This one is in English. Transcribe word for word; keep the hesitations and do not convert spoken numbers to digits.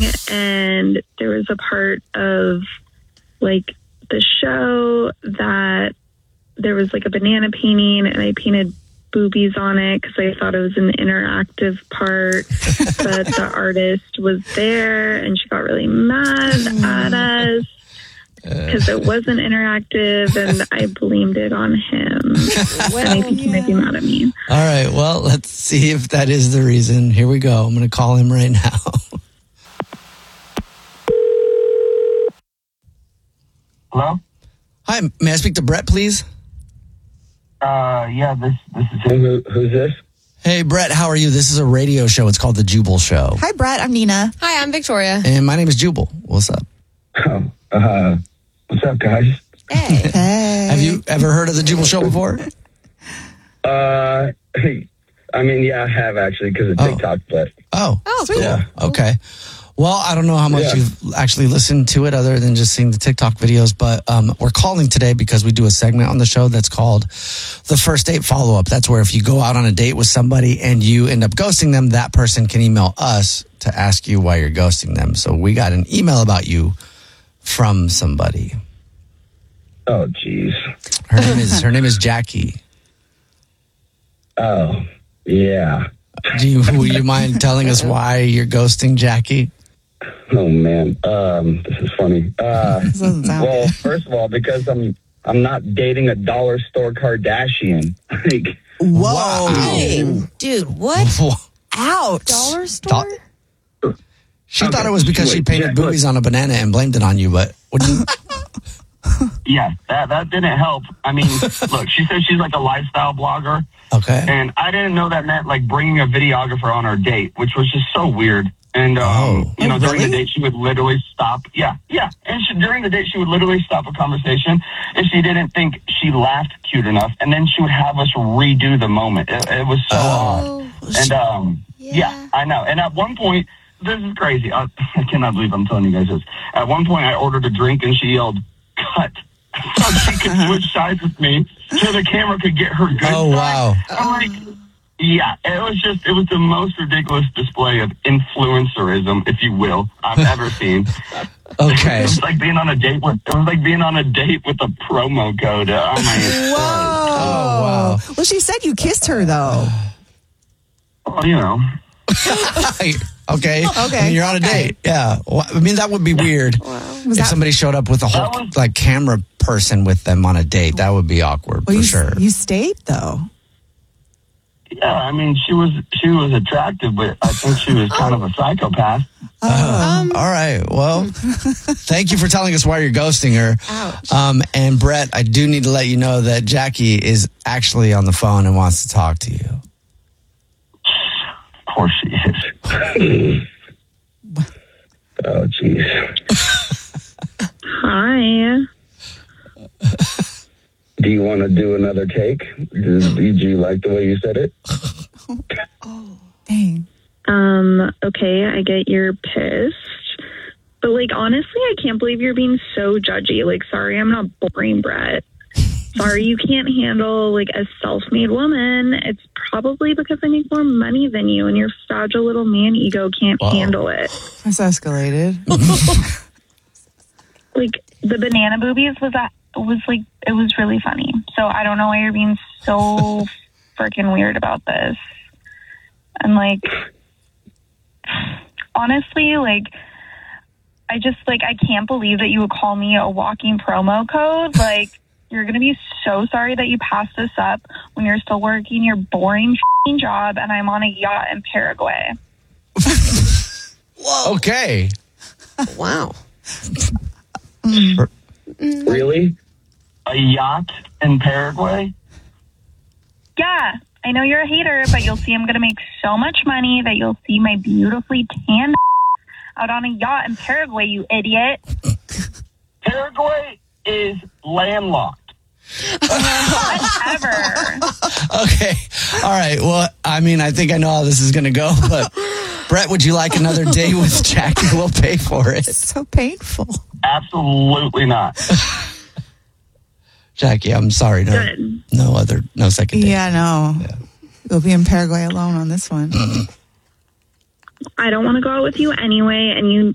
and there was a part of like the show that there was like a banana painting, and I painted boobies on it because I thought it was an interactive part, but the artist was there and she got really mad at us because it wasn't interactive, and I blamed it on him. Well, and I think yeah. he might be mad at me. All right, well, let's see if that is the reason. Here we go. I'm going to call him right now. Hello? Hi, may I speak to Brett, please? Uh, yeah, this this is him. Who, who's this? Hey, Brett, how are you? This is a radio show. It's called The Jubal Show. Hi, Brett. I'm Nina. Hi, I'm Victoria. And my name is Jubal. What's up? Oh, uh, what's up, guys? Hey. Hey. Have you ever heard of The Jubal Show before? Uh, I mean, yeah, I have actually because of oh. TikTok, but... Oh, oh sweet. Yeah, okay. Well, I don't know how much yeah. you've actually listened to it other than just seeing the TikTok videos, but um, we're calling today because we do a segment on the show that's called the First Date Follow-Up. That's where if you go out on a date with somebody and you end up ghosting them, that person can email us to ask you why you're ghosting them. So we got an email about you from somebody. Oh, geez. Her name is her name is Jackie. Oh, yeah. Do you, would you mind telling us why you're ghosting Jackie? Oh man, um, this is funny. Uh, well, first of all, because I'm I'm not dating a dollar store Kardashian. Like, whoa, hey, dude, what? Ouch! Dollar store? Thought, she okay, thought it was because wait, she painted yeah, boobies look. on a banana and blamed it on you, but what do you? Yeah, that that didn't help. I mean, look, she said she's like a lifestyle blogger. Okay. And I didn't know that meant like bringing a videographer on our date, which was just so weird. And, um, oh. you know, oh, during really? the date, she would literally stop. Yeah, yeah. And she, during the date, she would literally stop a conversation if she didn't think she laughed cute enough. And then she would have us redo the moment. It, it was so oh. odd. And, um, yeah. yeah, I know. And at one point, this is crazy. I, I cannot believe I'm telling you guys this. At one point, I ordered a drink and she yelled, "Cut." So she could switch sides with me so the camera could get her good Oh, side. wow. I'm like, yeah, it was just, it was the most ridiculous display of influencerism, if you will, I've ever seen. Okay. It was like being on a date with, it was like being on a date with a promo code. Oh, my Whoa. Oh, wow. Well, she said you kissed her, though. Well, you know. Okay. Okay. I mean, you're on a okay. date. Yeah. Well, I mean, that would be weird. Wow. If that- somebody showed up with a whole was- like camera person with them on a date, that would be awkward Well, for you, sure. you stayed, though. Yeah, I mean, she was, she was attractive, but I think she was kind of a psychopath. Uh, Um, all right. Well, thank you for telling us why you're ghosting her. Ouch. Um, and Brett, I do need to let you know that Jackie is actually on the phone and wants to talk to you. Of course she is. Oh, jeez. Hi. Do you want to do another take? Did, did you like the way you said it? Oh, dang. Um, okay, I get you're pissed. But, like, honestly, I can't believe you're being so judgy. Like, sorry, I'm not boring, Brett. Sorry you can't handle, like, a self-made woman. It's probably because I make more money than you, and your fragile little man ego can't Wow. handle it. That's escalated. Like, the banana boobies was that was like it was really funny. So I don't know why you're being so freaking weird about this. And like, honestly, like, I just like I can't believe that you would call me a walking promo code. Like, you're gonna be so sorry that you passed this up when you're still working your boring f***ing job, and I'm on a yacht in Paraguay. Whoa. Okay. Wow. Really? A yacht in Paraguay? Yeah, I know you're a hater, but you'll see I'm going to make so much money that you'll see my beautifully tan out on a yacht in Paraguay, you idiot. Paraguay is landlocked. Whatever. Okay. All right. Well, I mean, I think I know how this is going to go, but Brett, would you like another day with Jackie? We'll pay for it. It's so painful. Absolutely not. Jackie, I'm sorry. No, Good. no other, no second date. Yeah, no. Yeah. You'll be in Paraguay alone on this one. I don't want to go out with you anyway, and you